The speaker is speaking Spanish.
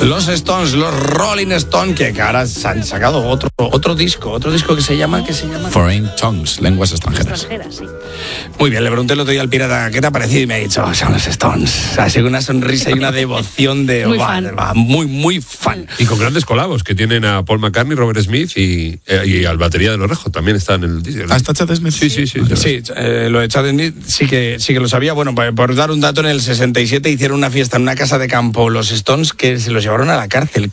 Los Stones, los Rolling Stones, que ahora se han sacado otro disco que se llama... Foreign Tongues, lenguas extranjeras. Sí. Muy bien, le pregunté el otro día al pirata, ¿qué te ha parecido? Y me ha dicho, son los Stones. Así que una sonrisa y una devoción de... muy fan. Y con grandes colabos, que tienen a Paul McCartney, Robert Smith y al batería de los Rejos, también está en el disco. ¿Hasta Chad Smith? Sí. Sí, lo de Chad Smith sí que lo sabía. Bueno, por dar un dato, en el 67 hicieron una fiesta en una casa de campo los Stones que se los llevaron a la cárcel.